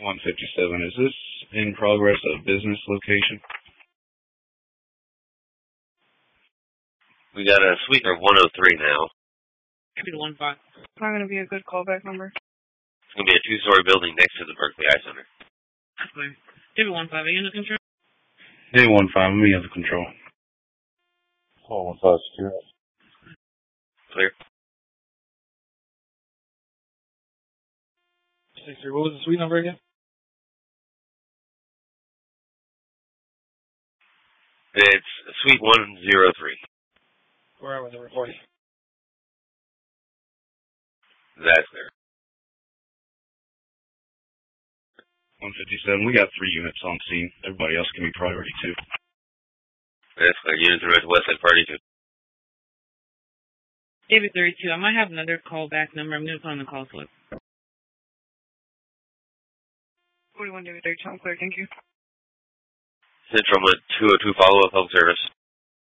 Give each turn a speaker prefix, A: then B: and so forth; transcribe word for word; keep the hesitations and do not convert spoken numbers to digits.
A: one fifty-seven, is this in progress of business location?
B: We got a suite of one oh three now.
C: Maybe the one five. Not going to be a good callback number.
B: It's going to be a two-story building next to the Berkeley Eye Center.
C: That's clear. David one five, are you under control?
A: David one five, let me have the control.
D: Call one five secure.
B: Clear.
C: six three, what was the suite number again?
B: It's suite one oh three.
C: Where are we in the recording?
B: That's clear.
A: one fifty-seven, we got three units on scene. Everybody else can be priority two.
B: That's clear. Units are at West Side Party two.
C: David thirty-two, I might have another callback number. I'm going to put on the call slip. forty-one David thirty-two, I'm clear, thank you.
B: Central with two oh two follow-up home service.